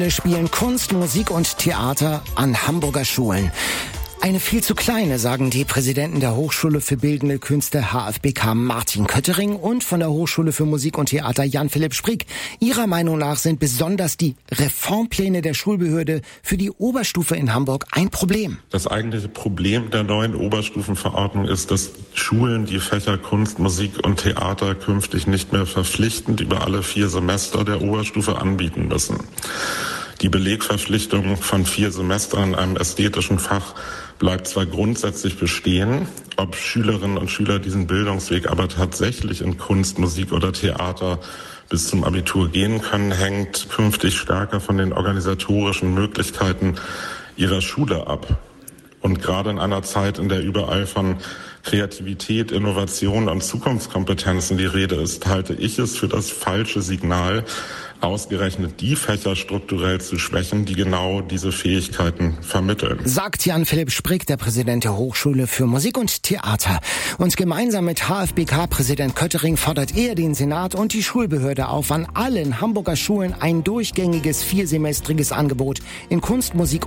Spielen Kunst, Musik und Theater an Hamburger Schulen. Eine viel zu kleine, sagen die Präsidenten der Hochschule für Bildende Künste HFBK Martin Köttering und von der Hochschule für Musik und Theater Jan-Philipp Sprigg. Ihrer Meinung nach sind besonders die Reformpläne der Schulbehörde für die Oberstufe in Hamburg ein Problem. Das eigentliche Problem der neuen Oberstufenverordnung ist, dass Schulen die Fächer Kunst, Musik und Theater künftig nicht mehr verpflichtend über alle 4 Semester der Oberstufe anbieten müssen. Die Belegverpflichtung von 4 Semestern in einem ästhetischen Fach bleibt zwar grundsätzlich bestehen, ob Schülerinnen und Schüler diesen Bildungsweg aber tatsächlich in Kunst, Musik oder Theater bis zum Abitur gehen können, hängt künftig stärker von den organisatorischen Möglichkeiten ihrer Schule ab. Und gerade in einer Zeit, in der überall von Kreativität, Innovation und Zukunftskompetenzen die Rede ist, halte ich es für das falsche Signal, ausgerechnet die Fächer strukturell zu schwächen, die genau diese Fähigkeiten vermitteln. Sagt Jan-Philipp Sprigg, der Präsident der Hochschule für Musik und Theater. Und gemeinsam mit HFBK-Präsident Köttering fordert er den Senat und die Schulbehörde auf, an allen Hamburger Schulen ein durchgängiges 4-semestriges Angebot in Kunst, Musik